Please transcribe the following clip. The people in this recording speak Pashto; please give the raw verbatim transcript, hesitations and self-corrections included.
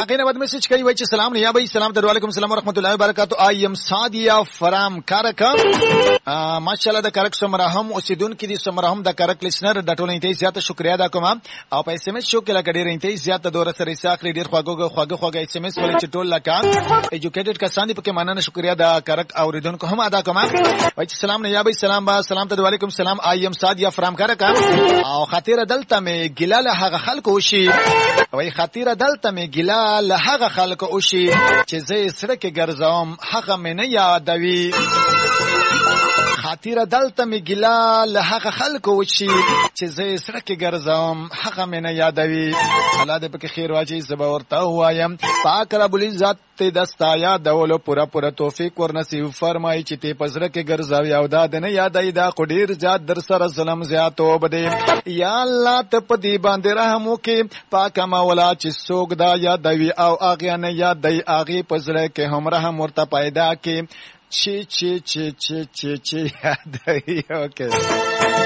هغه نه ود میسج کوي وای چې سلام یا بھائی سلام علیکم السلام ورحمت الله وبرکاتہ آی ام سادیا فرام کارکا ماشاءالله د کارک سمراهم اوسیدونکو دي سمراهم د کارک لسنر د ټولو ته زیاته شکریا ادا کوم او په اس ام اس شو کې لګ ډیر ته زیاته دور سره ساخري ډیر خواګو خواګو خواګو اس ام اس ولې چې ټول لکه ایجوکیټډ کسان دي په کې ماننه شکریا د کارک اوریدونکو هم ادا کوم وای چې سلام یا بھائی سلام با سلام علیکم السلام آی ام سادیا فرام کارکا او خاطر دلته می ګلاله هغه خلکو وشي وای خاطر دلته می ګلاله هغه خلکو وشي چې زه سره کې ګرځوم هغه مې نه یادوي خاطر دلته می ګلا له هغه خلکو وشي چې زه سره کې ګرځوم هغه مې نه یادوي الله دې پکې خیر واچي زبا ورته وایم پاک رب العزت ته دستا یادولو پورا پورا توفیق ورنصیب فرمایي چې ته پزره کې ګرځاوي او دا نه یادای دا قدیر ذات در سره ظلم زیاتو بده یا الله ته په دې باندې رحم وکي پاک مولا چې څوک دا یادوي او هغه نه یادای هغه پزره کې هم رحم ورته پیدا کې چی چی چی چی چی چی یادای اوکے